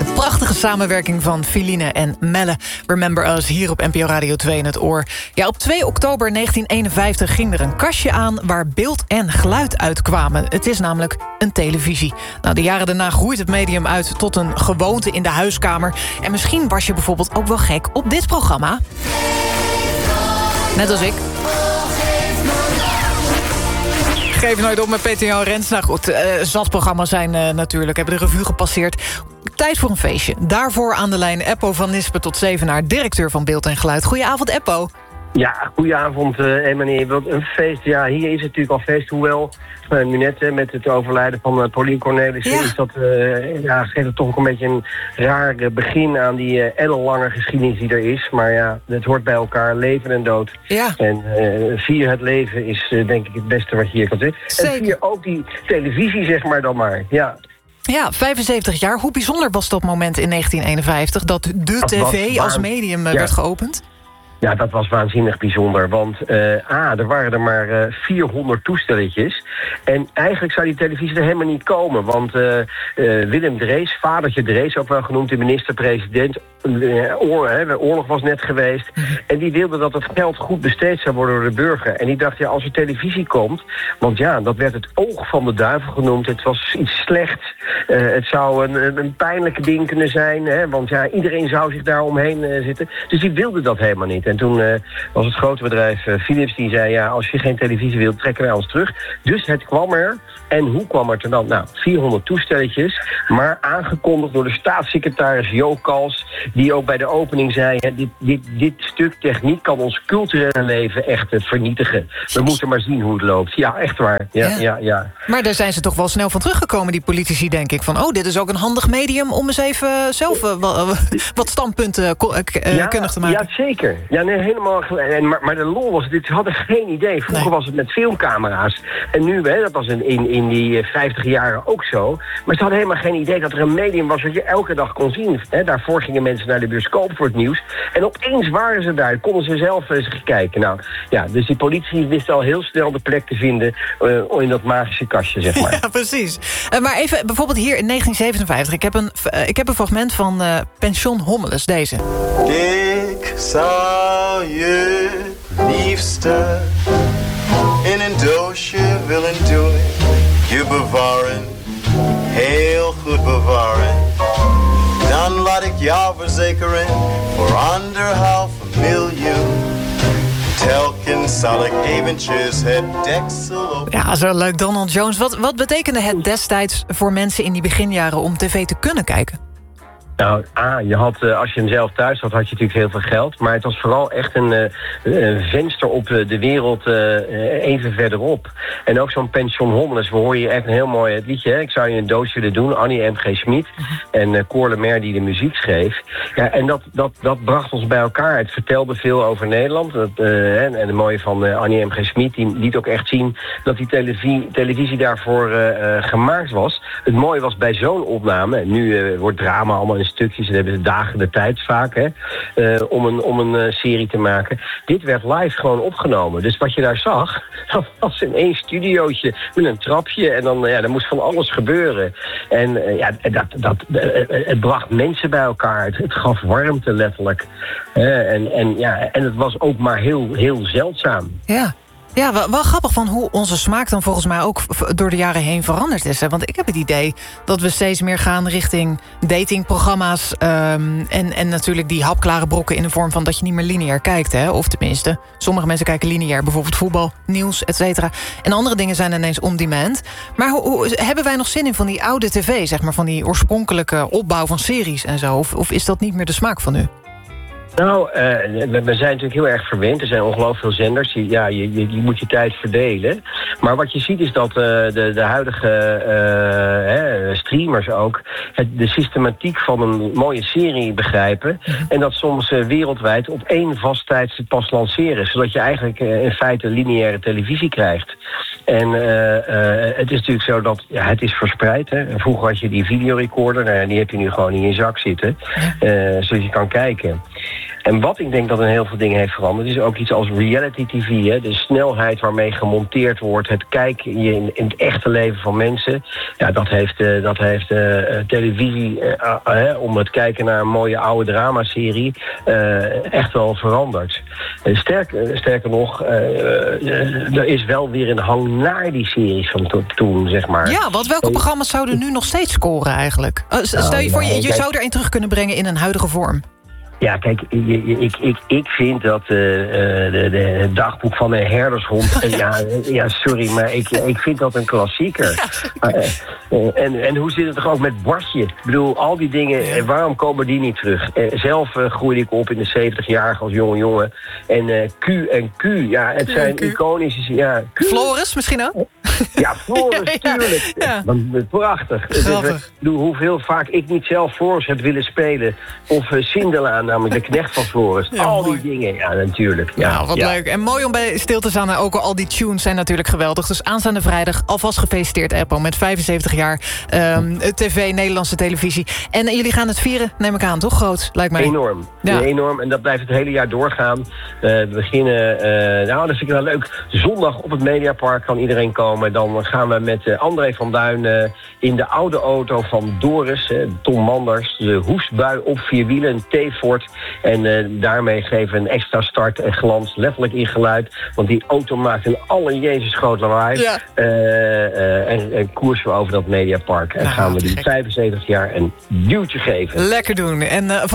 De prachtige samenwerking van Feline en Melle. Remember Us hier op NPO Radio 2 in het oor. Ja, op 2 oktober 1951 ging er een kastje aan waar beeld en geluid uitkwamen. Het is namelijk een televisie. Nou, de jaren daarna groeit het medium uit tot een gewoonte in de huiskamer. En misschien was je bijvoorbeeld ook wel gek op dit programma. Net als ik. Geef nooit op met Peter Jan Rens. Nou goed, zat programma's zijn natuurlijk, hebben de revue gepasseerd. Tijd voor een feestje. Daarvoor aan de lijn Eppo van Nispen tot Zevenaar, directeur van Beeld en Geluid. Goedenavond, Eppo. Ja, goedenavond, meneer. Wat een feest. Ja, hier is het natuurlijk al feest. Hoewel, nu net met het overlijden van Paulien Cornelissen... is dat, geeft het toch ook een beetje een raar begin aan die ellenlange geschiedenis die er is. Maar ja, het hoort bij elkaar, leven en dood. Ja. En vier het leven is denk ik het beste wat je hier kan zeggen. En vier ook die televisie, zeg maar dan maar. Ja. Ja, 75 jaar. Hoe bijzonder was dat moment in 1951... dat de tv als medium werd geopend? Ja, dat was waanzinnig bijzonder, want er waren er maar 400 toestelletjes. En eigenlijk zou die televisie er helemaal niet komen, want Willem Drees, vadertje Drees ook wel genoemd, de minister-president, oorlog was net geweest. En die wilde dat het geld goed besteed zou worden door de burger. En die dacht, ja, als er televisie komt, want ja, dat werd het oog van de duivel genoemd. Het was iets slechts. Het zou een pijnlijke ding kunnen zijn, hè, want ja, iedereen zou zich daar omheen zitten. Dus die wilde dat helemaal niet. En toen was het grote bedrijf Philips die zei, ja, als je geen televisie wilt, trekken wij ons terug. Dus het kwam er. En hoe kwam het er dan? Nou, 400 toestelletjes, maar aangekondigd door de staatssecretaris Jo Kals, die ook bij de opening zei, hè, dit stuk techniek kan ons culturele leven echt vernietigen. We moeten maar zien hoe het loopt. Ja, echt waar. Ja. Maar daar zijn ze toch wel snel van teruggekomen, die politici, denk ik. Van, dit is ook een handig medium om eens even zelf wat standpunten kundig te maken. Ja, zeker. Ja, nee, helemaal. Maar de lol was, dit hadden geen idee. Vroeger was het met filmcamera's. En nu, dat was in die 50 jaren ook zo. Maar ze hadden helemaal geen idee dat er een medium was wat je elke dag kon zien. Daarvoor gingen mensen naar de bioscoop voor het nieuws. En opeens waren ze daar. Konden ze zelf eens kijken. Nou, ja, dus die politie wist al heel snel de plek te vinden in dat magische kastje, zeg maar. Ja, precies. Maar even, bijvoorbeeld hier in 1957. Ik heb een fragment van Pension Hommeles, deze. Ik zou je liefste in een doosje willen doen. Je bewaren, heel goed bewaren. Dan laat ik jou verzekeren voor 1,5 miljoen. Telkens zal ik eventjes het deksel op. Ja, zo leuk, Donald Jones. Wat betekende het destijds voor mensen in die beginjaren om tv te kunnen kijken? Nou, je had, als je hem zelf thuis had je natuurlijk heel veel geld. Maar het was vooral echt een venster op de wereld even verderop. En ook zo'n Pension Hommeles, we horen je echt een heel mooi liedje. Hè? Ik zou je een doosje willen doen, Annie M.G. Schmid. En Cor Lemaire die de muziek schreef. Ja, en dat bracht ons bij elkaar. Het vertelde veel over Nederland. En het mooie van Annie M.G. Schmid, die liet ook echt zien dat die televisie daarvoor gemaakt was. Het mooie was bij zo'n opname, nu wordt drama allemaal in stukjes en hebben ze dagen de tijd vaak om een serie te maken. Dit werd live gewoon opgenomen. Dus wat je daar zag, dat was in één studiootje met een trapje en dan moest van alles gebeuren. En het bracht mensen bij elkaar. Het gaf warmte letterlijk. En het was ook maar heel, heel zeldzaam. Ja. Ja, wel grappig van hoe onze smaak dan volgens mij ook door de jaren heen veranderd is. Hè? Want ik heb het idee dat we steeds meer gaan richting datingprogramma's. En natuurlijk die hapklare brokken in de vorm van dat je niet meer lineair kijkt. Hè? Of tenminste, sommige mensen kijken lineair. Bijvoorbeeld voetbal, nieuws, et cetera. En andere dingen zijn ineens on demand. Maar hoe hebben wij nog zin in van die oude tv? Zeg maar, van die oorspronkelijke opbouw van series en zo? Of is dat niet meer de smaak van nu? Nou, we zijn natuurlijk heel erg verwend. Er zijn ongelooflijk veel zenders. Je moet je tijd verdelen. Maar wat je ziet is dat de huidige streamers ook de systematiek van een mooie serie begrijpen. En dat soms wereldwijd op één vast tijdstip pas lanceren. Zodat je eigenlijk in feite lineaire televisie krijgt. En het is natuurlijk zo dat het is verspreid. Hè. Vroeger had je die videorecorder. Die heb je nu gewoon in je zak zitten. Zodat je kan kijken. En wat ik denk dat in heel veel dingen heeft veranderd, is ook iets als reality TV. Hè? De snelheid waarmee gemonteerd wordt, het kijken in het echte leven van mensen. Ja, dat heeft televisie, om het kijken naar een mooie oude dramaserie, echt wel veranderd. Sterker nog, er is wel weer een hang naar die series van toen, zeg maar. Ja, want welke programma's zouden nu nog steeds scoren eigenlijk? Stel je voor, je zou er een terug kunnen brengen in een huidige vorm. Ja, kijk, ik vind dat het dagboek van een herdershond... Ja, sorry, maar ik vind dat een klassieker. En hoe zit het toch ook met Bartje? Ik bedoel, al die dingen, waarom komen die niet terug? Zelf groeide ik op in de 70-jarige als jonge. En Q, ja, het zijn iconische... Ja, Floris misschien ook? Ja, Floris, tuurlijk. Ja. Prachtig. Ik bedoel, hoeveel vaak ik niet zelf Floris heb willen spelen. Of Sindela, namelijk de knecht van Floris. Ja, al die dingen, ja, natuurlijk. Ja, wat leuk. En mooi om bij stil te staan. Ook al die tunes zijn natuurlijk geweldig. Dus aanstaande vrijdag alvast gefeliciteerd, Eppo. Met 75 jaar tv, Nederlandse televisie. En jullie gaan het vieren, neem ik aan, toch? Groot, lijkt mij. Enorm. Ja. Enorm. En dat blijft het hele jaar doorgaan. We beginnen, dat vind ik wel leuk. Zondag op het Mediapark kan iedereen komen. Dan gaan we met André van Duin in de oude auto van Doris, Tom Manders. De hoestbui op 4 wielen, een T-Ford. En daarmee geven we een extra start en glans, letterlijk in geluid. Want die auto maakt een Jezus groot lawaai. Ja. En koersen we over dat Mediapark. En gaan we die 75 jaar een duwtje geven. Lekker doen. En